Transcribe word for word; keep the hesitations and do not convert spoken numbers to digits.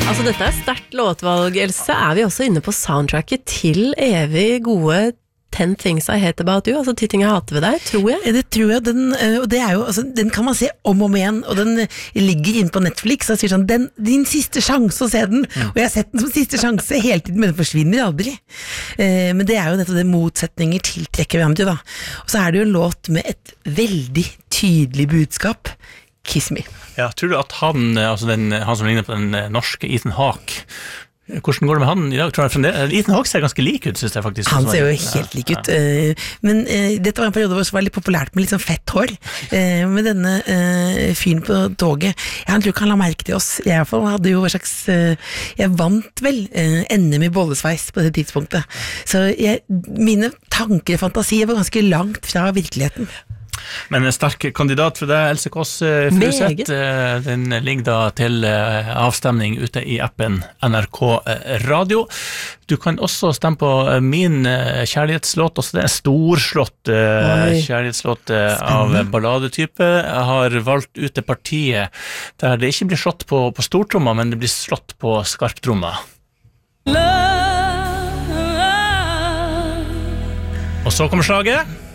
Altså dette er sterkt låtvalg, Else. Er vi også inne på soundtracket til evig gode Ten Things I Hate About You, altså ti ting jeg hater ved deg, tror jeg. Det tror jeg, den, og det er jo, altså, den kan man se om og om igjen, og den ligger inne på Netflix, og sier sånn, den, din siste sjanse å se den, mm. og jeg har sett den som siste sjanse hele tiden, men den forsvinner aldri. Eh, men det er jo nettopp det motsetninger tiltrekker hverandre, da. Og så er det jo en låt med et veldig tydelig budskap, Kiss Me. Ja, tror du at han, altså den, han som ligner på den norske Ethan Hawke, hvordan går det med han i dag? Tror jeg, Ethan Hawke ser ganske lik ut, synes jeg faktisk. Han ser jo helt lik ut, ja. Men uh, dette var en periode hvor det var litt populært med litt sånn fett hår, uh, med denne uh, fyren på toget. Jeg tror ikke han la merke til oss, jeg i hvert fall hadde jo hva slags, uh, jeg vant vel uh, N M i bollesveis på det tidspunktet. Så jeg, mine tanker og fantasier var ganske langt fra virkeligheten. Men en sterk kandidat for deg, Else Kåss Furuseth. Den ligger da til avstemning ute i appen N R K Radio. Du kan også stemme på min kjærlighetslåt, også det er en storslått Oi. kjærlighetslåt av balladetype. Jeg har valgt ut det partiet der det ikke blir slått på, på stortromma, men det blir slått på skarptromma. Og så kommer slaget.